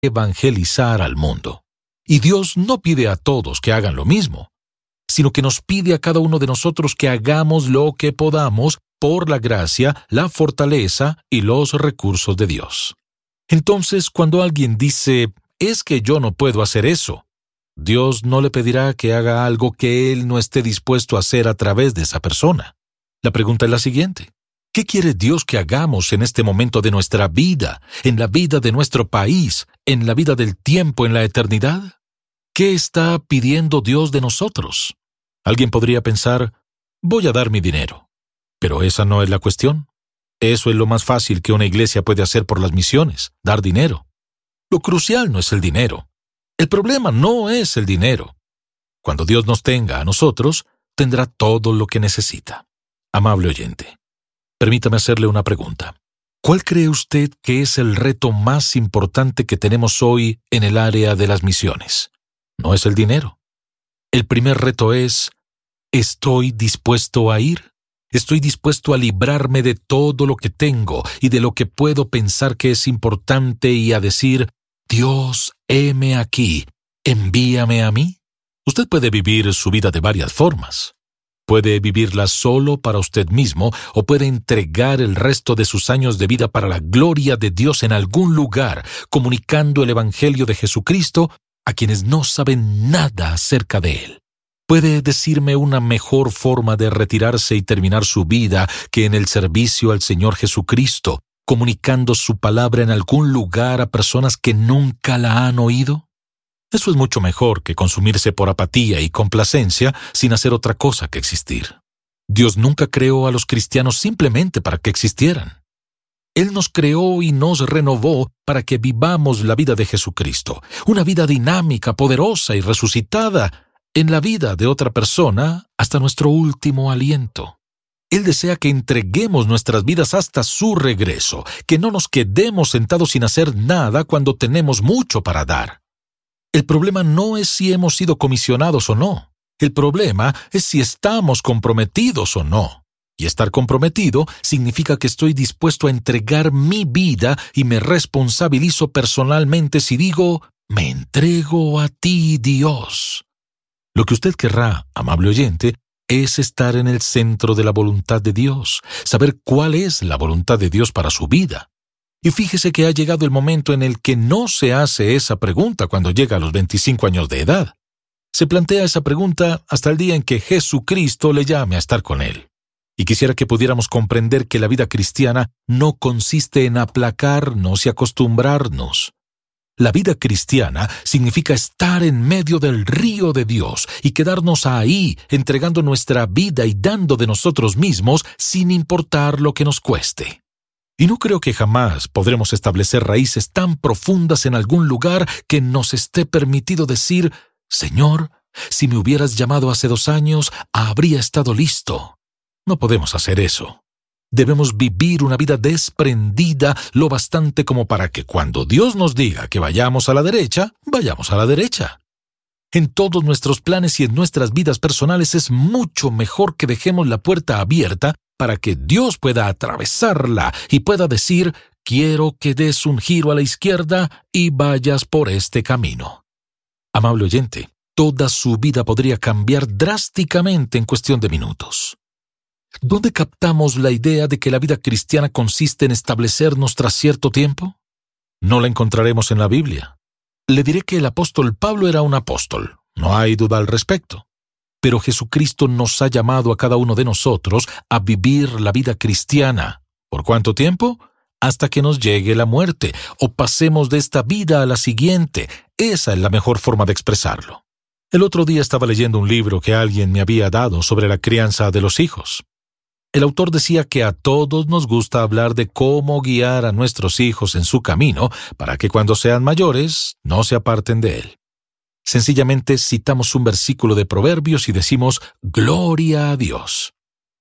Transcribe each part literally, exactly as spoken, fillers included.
evangelizar al mundo. Y Dios no pide a todos que hagan lo mismo, sino que nos pide a cada uno de nosotros que hagamos lo que podamos por la gracia, la fortaleza y los recursos de Dios. Entonces, cuando alguien dice, es que yo no puedo hacer eso, Dios no le pedirá que haga algo que Él no esté dispuesto a hacer a través de esa persona. La pregunta es la siguiente: ¿qué quiere Dios que hagamos en este momento de nuestra vida, en la vida de nuestro país, en la vida del tiempo, en la eternidad? ¿Qué está pidiendo Dios de nosotros? Alguien podría pensar, voy a dar mi dinero. Pero esa no es la cuestión. Eso es lo más fácil que una iglesia puede hacer por las misiones, dar dinero. Lo crucial no es el dinero. El problema no es el dinero. Cuando Dios nos tenga a nosotros, tendrá todo lo que necesita. Amable oyente, permítame hacerle una pregunta. ¿Cuál cree usted que es el reto más importante que tenemos hoy en el área de las misiones? No es el dinero. El primer reto es, ¿estoy dispuesto a ir? ¿Estoy dispuesto a librarme de todo lo que tengo y de lo que puedo pensar que es importante y a decir, Dios, heme aquí, envíame a mí? Usted puede vivir su vida de varias formas. Puede vivirla solo para usted mismo o puede entregar el resto de sus años de vida para la gloria de Dios en algún lugar, comunicando el Evangelio de Jesucristo a quienes no saben nada acerca de Él. ¿Puede decirme una mejor forma de retirarse y terminar su vida que en el servicio al Señor Jesucristo, comunicando su palabra en algún lugar a personas que nunca la han oído? Eso es mucho mejor que consumirse por apatía y complacencia sin hacer otra cosa que existir. Dios nunca creó a los cristianos simplemente para que existieran. Él nos creó y nos renovó para que vivamos la vida de Jesucristo, una vida dinámica, poderosa y resucitada en la vida de otra persona hasta nuestro último aliento. Él desea que entreguemos nuestras vidas hasta su regreso, que no nos quedemos sentados sin hacer nada cuando tenemos mucho para dar. El problema no es si hemos sido comisionados o no. El problema es si estamos comprometidos o no. Y estar comprometido significa que estoy dispuesto a entregar mi vida y me responsabilizo personalmente si digo, me entrego a ti, Dios. Lo que usted querrá, amable oyente, es estar en el centro de la voluntad de Dios, saber cuál es la voluntad de Dios para su vida. Y fíjese que ha llegado el momento en el que no se hace esa pregunta cuando llega a los veinticinco años de edad. Se plantea esa pregunta hasta el día en que Jesucristo le llame a estar con Él. Y quisiera que pudiéramos comprender que la vida cristiana no consiste en aplacarnos y acostumbrarnos. La vida cristiana significa estar en medio del río de Dios y quedarnos ahí, entregando nuestra vida y dando de nosotros mismos sin importar lo que nos cueste. Y no creo que jamás podremos establecer raíces tan profundas en algún lugar que nos esté permitido decir, Señor, si me hubieras llamado hace dos años, habría estado listo. No podemos hacer eso. Debemos vivir una vida desprendida lo bastante como para que cuando Dios nos diga que vayamos a la derecha, vayamos a la derecha. En todos nuestros planes y en nuestras vidas personales es mucho mejor que dejemos la puerta abierta para que Dios pueda atravesarla y pueda decir, quiero que des un giro a la izquierda y vayas por este camino. Amable oyente, toda su vida podría cambiar drásticamente en cuestión de minutos. ¿Dónde captamos la idea de que la vida cristiana consiste en establecernos tras cierto tiempo? No la encontraremos en la Biblia. Le diré que el apóstol Pablo era un apóstol, no hay duda al respecto. Pero Jesucristo nos ha llamado a cada uno de nosotros a vivir la vida cristiana. ¿Por cuánto tiempo? Hasta que nos llegue la muerte, o pasemos de esta vida a la siguiente. Esa es la mejor forma de expresarlo. El otro día estaba leyendo un libro que alguien me había dado sobre la crianza de los hijos. El autor decía que a todos nos gusta hablar de cómo guiar a nuestros hijos en su camino para que cuando sean mayores no se aparten de él. Sencillamente citamos un versículo de Proverbios y decimos, «Gloria a Dios».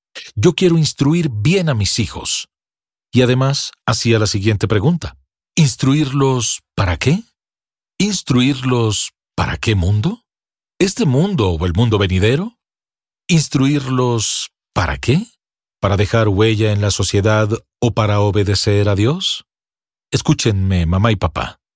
Yo quiero instruir bien a mis hijos. Y además hacía la siguiente pregunta, ¿instruirlos para qué? ¿Instruirlos para qué mundo? ¿Este mundo o el mundo venidero? ¿Instruirlos para qué? ¿Para dejar huella en la sociedad o para obedecer a Dios? Escúchenme, mamá y papá.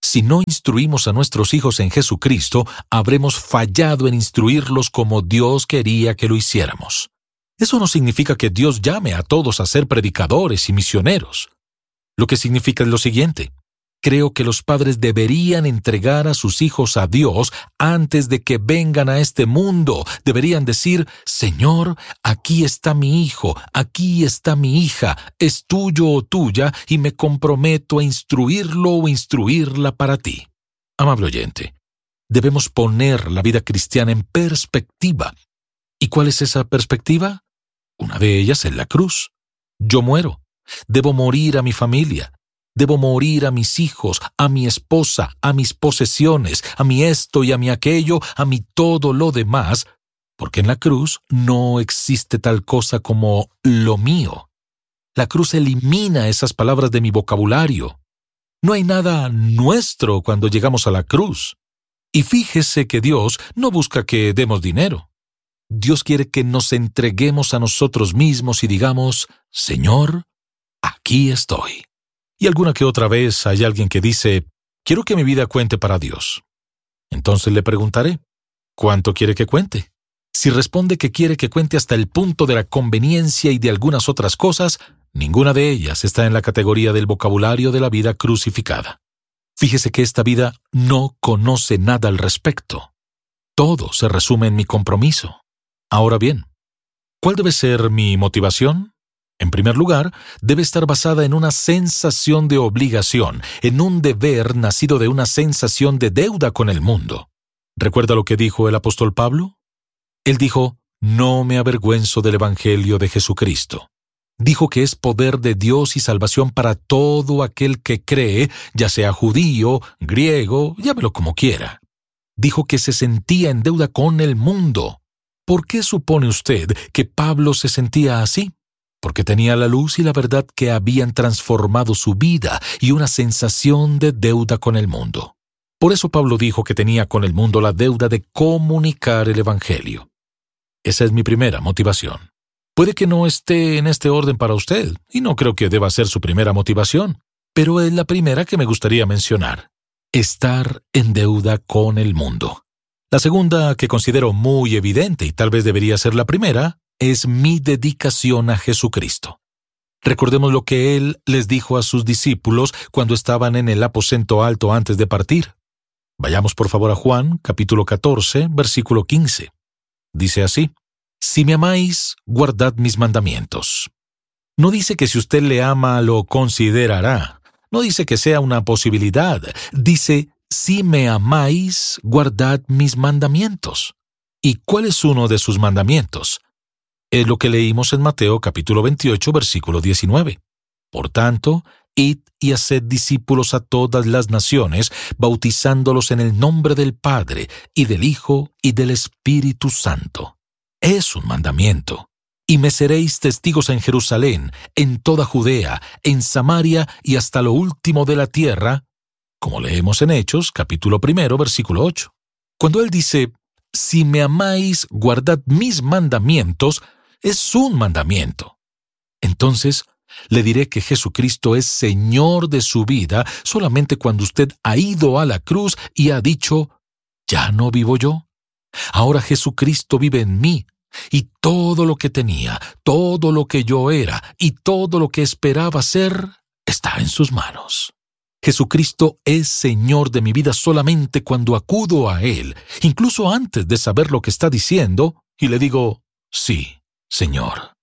Si no instruimos a nuestros hijos en Jesucristo, habremos fallado en instruirlos como Dios quería que lo hiciéramos. Eso no significa que Dios llame a todos a ser predicadores y misioneros. Lo que significa es lo siguiente. Creo que los padres deberían entregar a sus hijos a Dios antes de que vengan a este mundo. Deberían decir, Señor, aquí está mi hijo, aquí está mi hija, es tuyo o tuya y me comprometo a instruirlo o instruirla para ti. Amable oyente, debemos poner la vida cristiana en perspectiva. ¿Y cuál es esa perspectiva? Una de ellas es la cruz. Yo muero. Debo morir a mi familia. Debo morir a mis hijos, a mi esposa, a mis posesiones, a mi esto y a mi aquello, a mi todo lo demás, porque en la cruz no existe tal cosa como lo mío. La cruz elimina esas palabras de mi vocabulario. No hay nada nuestro cuando llegamos a la cruz. Y fíjese que Dios no busca que demos dinero. Dios quiere que nos entreguemos a nosotros mismos y digamos, Señor, aquí estoy. Y alguna que otra vez hay alguien que dice, quiero que mi vida cuente para Dios. Entonces le preguntaré, ¿cuánto quiere que cuente? Si responde que quiere que cuente hasta el punto de la conveniencia y de algunas otras cosas, ninguna de ellas está en la categoría del vocabulario de la vida crucificada. Fíjese que esta vida no conoce nada al respecto. Todo se resume en mi compromiso. Ahora bien, ¿cuál debe ser mi motivación? En primer lugar, debe estar basada en una sensación de obligación, en un deber nacido de una sensación de deuda con el mundo. ¿Recuerda lo que dijo el apóstol Pablo? Él dijo, no me avergüenzo del Evangelio de Jesucristo. Dijo que es poder de Dios y salvación para todo aquel que cree, ya sea judío, griego, llámelo como quiera. Dijo que se sentía en deuda con el mundo. ¿Por qué supone usted que Pablo se sentía así? Porque tenía la luz y la verdad que habían transformado su vida y una sensación de deuda con el mundo. Por eso Pablo dijo que tenía con el mundo la deuda de comunicar el Evangelio. Esa es mi primera motivación. Puede que no esté en este orden para usted, y no creo que deba ser su primera motivación, pero es la primera que me gustaría mencionar. Estar en deuda con el mundo. La segunda, que considero muy evidente y tal vez debería ser la primera, es mi dedicación a Jesucristo. Recordemos lo que Él les dijo a sus discípulos cuando estaban en el aposento alto antes de partir. Vayamos por favor a Juan, capítulo catorce, versículo quince. Dice así, si me amáis, guardad mis mandamientos. No dice que si usted le ama lo considerará. No dice que sea una posibilidad. Dice, si me amáis, guardad mis mandamientos. ¿Y cuál es uno de sus mandamientos? Es lo que leímos en Mateo capítulo veintiocho, versículo diecinueve. Por tanto, id y haced discípulos a todas las naciones, bautizándolos en el nombre del Padre, y del Hijo, y del Espíritu Santo. Es un mandamiento. Y me seréis testigos en Jerusalén, en toda Judea, en Samaria y hasta lo último de la tierra, como leemos en Hechos capítulo primero, versículo ocho. Cuando él dice, si me amáis, guardad mis mandamientos, es un mandamiento. Entonces, le diré que Jesucristo es Señor de su vida solamente cuando usted ha ido a la cruz y ha dicho, ya no vivo yo. Ahora Jesucristo vive en mí, y todo lo que tenía, todo lo que yo era y todo lo que esperaba ser, está en sus manos. Jesucristo es Señor de mi vida solamente cuando acudo a Él, incluso antes de saber lo que está diciendo, y le digo, sí, Señor.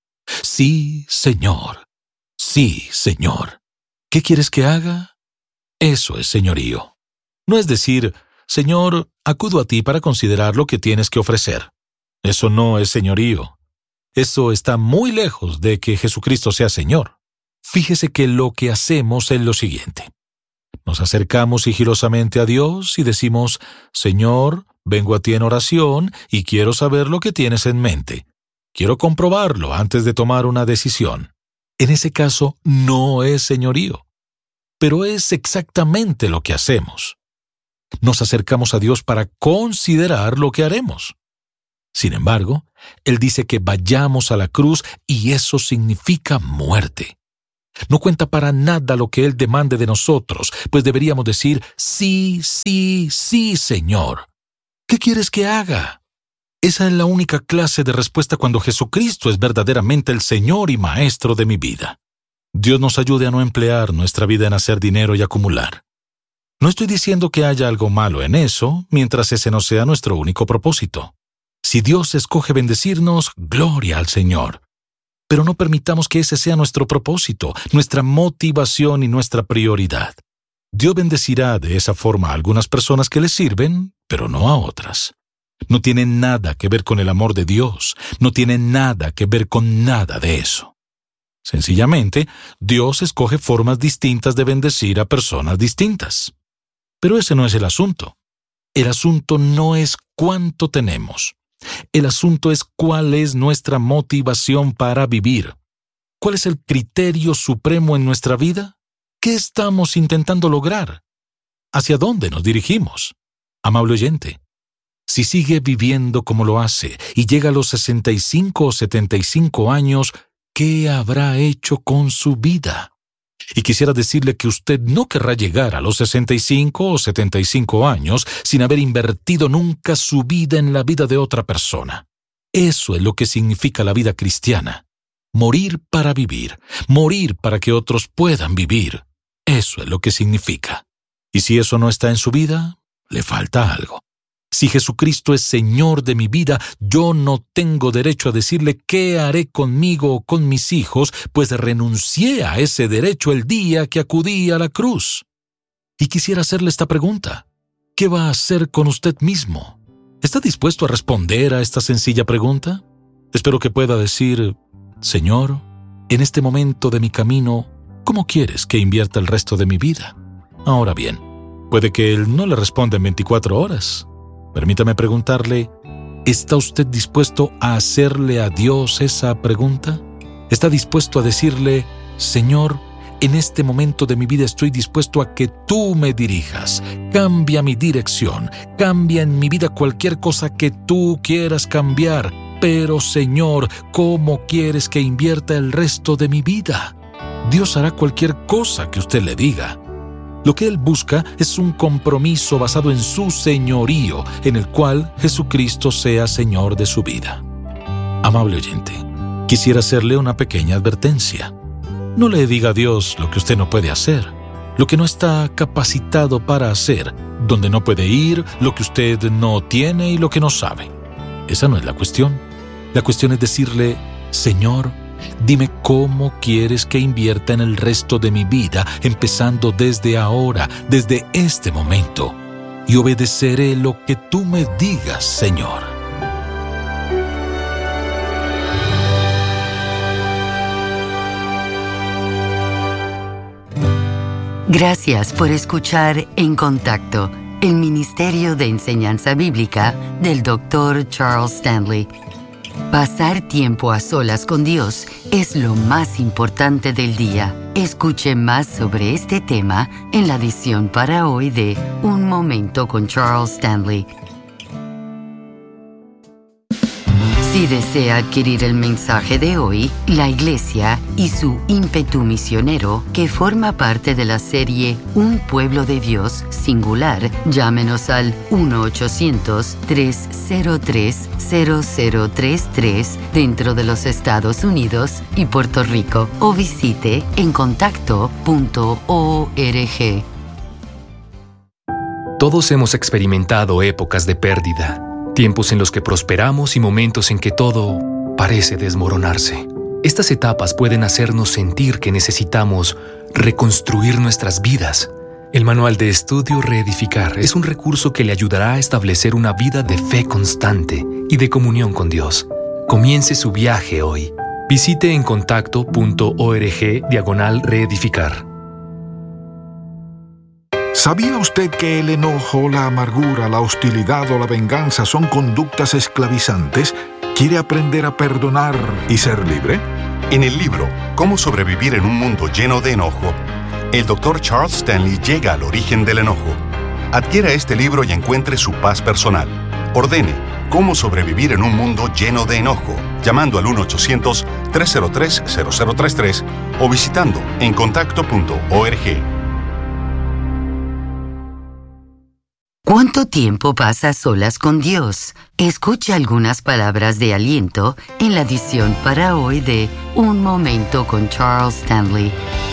Sí, Señor. Sí, Señor. ¿Qué quieres que haga? Eso es señorío. No es decir, Señor, acudo a ti para considerar lo que tienes que ofrecer. Eso no es señorío. Eso está muy lejos de que Jesucristo sea Señor. Fíjese que lo que hacemos es lo siguiente. Nos acercamos sigilosamente a Dios y decimos, Señor, vengo a ti en oración y quiero saber lo que tienes en mente. Quiero comprobarlo antes de tomar una decisión. En ese caso, no es señorío, pero es exactamente lo que hacemos. Nos acercamos a Dios para considerar lo que haremos. Sin embargo, Él dice que vayamos a la cruz y eso significa muerte. No cuenta para nada lo que Él demande de nosotros, pues deberíamos decir, sí, sí, sí, Señor. ¿Qué quieres que haga? Esa es la única clase de respuesta cuando Jesucristo es verdaderamente el Señor y Maestro de mi vida. Dios nos ayude a no emplear nuestra vida en hacer dinero y acumular. No estoy diciendo que haya algo malo en eso, mientras ese no sea nuestro único propósito. Si Dios escoge bendecirnos, gloria al Señor. Pero no permitamos que ese sea nuestro propósito, nuestra motivación y nuestra prioridad. Dios bendecirá de esa forma a algunas personas que le sirven, pero no a otras. No tiene nada que ver con el amor de Dios, no tiene nada que ver con nada de eso. Sencillamente, Dios escoge formas distintas de bendecir a personas distintas. Pero ese no es el asunto. El asunto no es cuánto tenemos. El asunto es cuál es nuestra motivación para vivir. ¿Cuál es el criterio supremo en nuestra vida? ¿Qué estamos intentando lograr? ¿Hacia dónde nos dirigimos? Amable oyente, si sigue viviendo como lo hace y llega a los sesenta y cinco o setenta y cinco años, ¿qué habrá hecho con su vida? Y quisiera decirle que usted no querrá llegar a los sesenta y cinco o setenta y cinco años sin haber invertido nunca su vida en la vida de otra persona. Eso es lo que significa la vida cristiana. Morir para vivir, morir para que otros puedan vivir. Eso es lo que significa. Y si eso no está en su vida, le falta algo. Si Jesucristo es Señor de mi vida, yo no tengo derecho a decirle qué haré conmigo o con mis hijos, pues renuncié a ese derecho el día que acudí a la cruz. Y quisiera hacerle esta pregunta. ¿Qué va a hacer con usted mismo? ¿Está dispuesto a responder a esta sencilla pregunta? Espero que pueda decir, Señor, en este momento de mi camino, ¿cómo quieres que invierta el resto de mi vida? Ahora bien, puede que Él no le responda en veinticuatro horas. Permítame preguntarle, ¿está usted dispuesto a hacerle a Dios esa pregunta? ¿Está dispuesto a decirle, Señor, en este momento de mi vida estoy dispuesto a que tú me dirijas, cambia mi dirección, cambia en mi vida cualquier cosa que tú quieras cambiar, pero Señor, ¿cómo quieres que invierta el resto de mi vida? Dios hará cualquier cosa que usted le diga. Lo que Él busca es un compromiso basado en su señorío, en el cual Jesucristo sea Señor de su vida. Amable oyente, quisiera hacerle una pequeña advertencia. No le diga a Dios lo que usted no puede hacer, lo que no está capacitado para hacer, donde no puede ir, lo que usted no tiene y lo que no sabe. Esa no es la cuestión. La cuestión es decirle, Señor, dime cómo quieres que invierta en el resto de mi vida, empezando desde ahora, desde este momento, y obedeceré lo que tú me digas, Señor. Gracias por escuchar En Contacto, el Ministerio de Enseñanza Bíblica del doctor Charles Stanley. Pasar tiempo a solas con Dios es lo más importante del día. Escuche más sobre este tema en la edición para hoy de Un Momento con Charles Stanley. Si desea adquirir el mensaje de hoy, la Iglesia y su ímpetu misionero, que forma parte de la serie Un Pueblo de Dios singular, llámenos al uno ochocientos, tres cero tres, cero cero tres tres dentro de los Estados Unidos y Puerto Rico o visite en contacto punto org. Todos hemos experimentado épocas de pérdida. Tiempos en los que prosperamos y momentos en que todo parece desmoronarse. Estas etapas pueden hacernos sentir que necesitamos reconstruir nuestras vidas. El Manual de Estudio Reedificar es un recurso que le ayudará a establecer una vida de fe constante y de comunión con Dios. Comience su viaje hoy. Visite en contacto punto org diagonal reedificar. ¿Sabía usted que el enojo, la amargura, la hostilidad o la venganza son conductas esclavizantes? ¿Quiere aprender a perdonar y ser libre? En el libro Cómo sobrevivir en un mundo lleno de enojo, el doctor Charles Stanley llega al origen del enojo. Adquiera este libro y encuentre su paz personal. Ordene cómo sobrevivir en un mundo lleno de enojo, llamando al uno ochocientos, tres cero tres, cero cero tres tres o visitando encontacto punto org. ¿Cuánto tiempo pasa a solas con Dios? Escucha algunas palabras de aliento en la edición para hoy de Un Momento con Charles Stanley.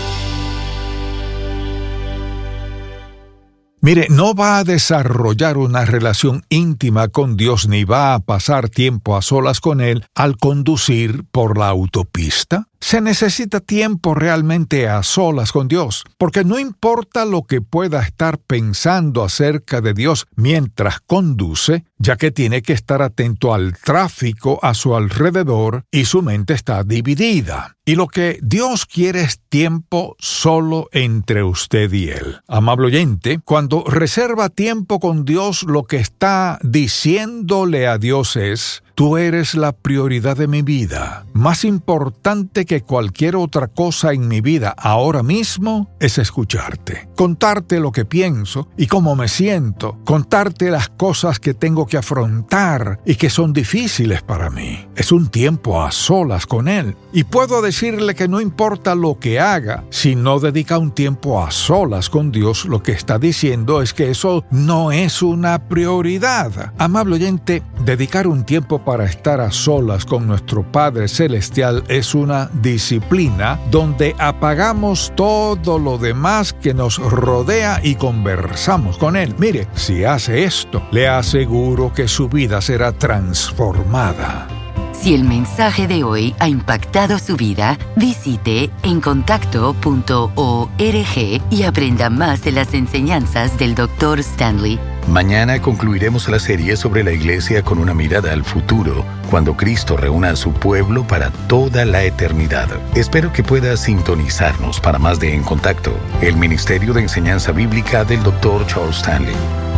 Mire, no va a desarrollar una relación íntima con Dios ni va a pasar tiempo a solas con Él al conducir por la autopista. Se necesita tiempo realmente a solas con Dios, porque no importa lo que pueda estar pensando acerca de Dios mientras conduce, ya que tiene que estar atento al tráfico a su alrededor y su mente está dividida. Y lo que Dios quiere es tiempo solo entre usted y Él. Amable oyente, cuando reserva tiempo con Dios, lo que está diciéndole a Dios es: tú eres la prioridad de mi vida. Más importante que cualquier otra cosa en mi vida ahora mismo es escucharte, contarte lo que pienso y cómo me siento, contarte las cosas que tengo que afrontar y que son difíciles para mí. Es un tiempo a solas con Él. Y puedo decirle que no importa lo que haga, si no dedica un tiempo a solas con Dios, lo que está diciendo es que eso no es una prioridad. Amable oyente, dedicar un tiempo para estar a solas con nuestro Padre Celestial es una disciplina donde apagamos todo lo demás que nos rodea y conversamos con Él. Mire, si hace esto, le aseguro que su vida será transformada. Si el mensaje de hoy ha impactado su vida, visite encontacto punto org y aprenda más de las enseñanzas del doctor Stanley. Mañana concluiremos la serie sobre la Iglesia con una mirada al futuro, cuando Cristo reúna a su pueblo para toda la eternidad. Espero que pueda sintonizarnos para más de En Contacto, el Ministerio de Enseñanza Bíblica del doctor Charles Stanley.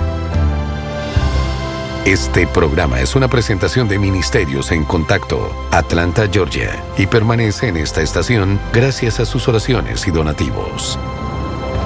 Este programa es una presentación de Ministerios en Contacto, Atlanta, Georgia, y permanece en esta estación gracias a sus oraciones y donativos.